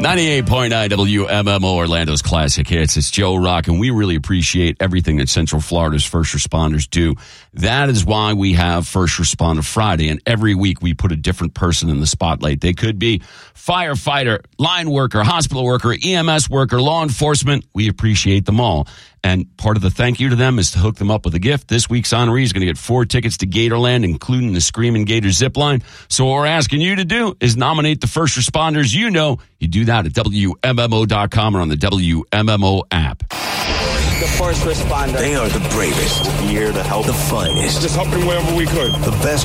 98.9 WMMO Orlando's Classic Hits. It's Joe Rock, and we really appreciate everything that Central Florida's first responders do. That is why we have First Responder Friday, and every week we put a different person in the spotlight. They could be firefighter, line worker, hospital worker, EMS worker, law enforcement. We appreciate them all. And part of the thank you to them is to hook them up with a gift. This week's honoree is going to get 4 tickets to Gatorland, including the Screaming Gator Zipline. So what we're asking you to do is nominate the first responders you know. You do that at WMMO.com or on the WMMO app. The first responder. They are the bravest. Here to help. The finest. Just helping wherever we could. The best